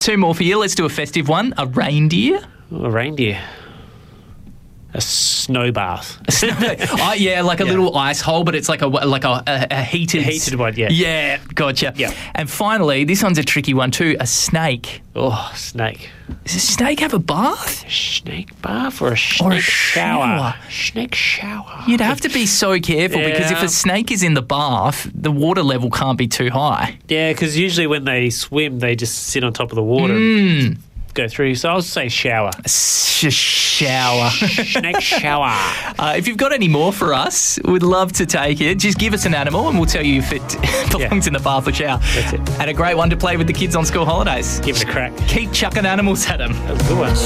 Two more for you. Let's do a festive one. A reindeer. A reindeer. A snow bath. Yeah, like a little ice hole, but it's like a heated... Heated one, yeah. Yeah, gotcha. Yeah. And finally, this one's a tricky one too, a snake. Oh, snake. Does a snake have a bath? Snake bath or a snake shower? Snake shower. You'd have to be so careful because if a snake is in the bath, the water level can't be too high. Yeah, because usually when they swim, they just sit on top of the water and go through. So I'll say shower. Shower. Snake shower. If you've got any more for us, we'd love to take it. Just give us an animal and we'll tell you if it belongs in the bath or shower. That's it. And a great one to play with the kids on school holidays. Give it a crack. Keep chucking animals at them. That was a good one.